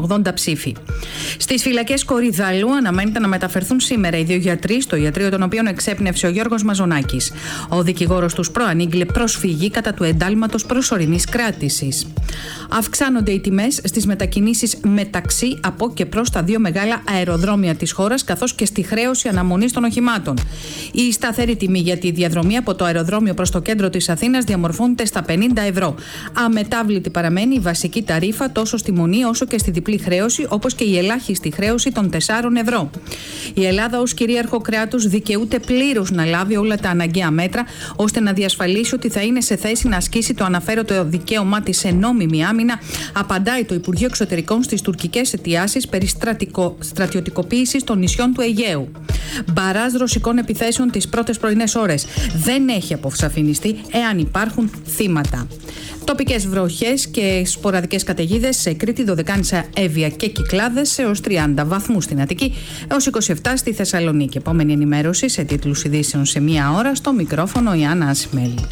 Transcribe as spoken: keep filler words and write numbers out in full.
ογδόντα ψήφοι. Στις φυλακές Κορυδαλού αναμένεται να μεταφερθούν σήμερα οι δύο γιατροί, στο ιατρείο των οποίων εξέπνευσε ο Γιώργος Μαζονάκης. Ο δικηγόρος τους προανήγγειλε προσφυγή κατά του εντάλματος προσωρινής κράτησης. Αυξάνονται οι τιμές στις μετακινήσεις μεταξύ, από και προς τα δύο μεγάλα αεροδρόμια της χώρας, καθώς και στη χρέωση αναμονής των οχημάτων. Η σταθερή τιμή για τη διαδρομή από το αεροδρόμιο προς το κέντρο της Αθήνας διαμορφώνεται στα πενήντα ευρώ. Αμετάβλητη παραμένει η βασική ταρίφα τόσο στη μονή όσο και στη διπλή χρέωση, όπως και η ελάχιστη χρέωση των τεσσάρων ευρώ. Η Ελλάδα ως κυρίαρχο κράτος δικαιούται πλήρως να λάβει όλα τα αναγκαία μέτρα ώστε να διασφαλίσει ότι θα είναι σε θέση να ασκήσει το αναφέροτο δικαίωμά της σε νόμιμη άμυνα, απαντάει το Υπουργείο Εξωτερικών στις τουρκικές αιτιάσεις περί στρατικο... στρατιωτικοποίησης των νησιών του Αιγαίου. Μπαράζ ρωσικών επιθέσεων τις πρώτες πρωινές ώρες. Δεν έχει αποσαφινιστεί εάν υπάρχουν θύματα. Τοπικές βροχές και σποραδικές καταιγίδες σε Κρήτη, Δωδεκάνησα, Εύβοια και Κυκλάδες έως τριάντα βαθμούς στην Αττική, έως είκοσι επτά στη Θεσσαλονίκη. Επόμενη ενημέρωση σε τίτλους ειδήσεων σε μία ώρα, στο μικρόφωνο η Άννα Ασημέλη.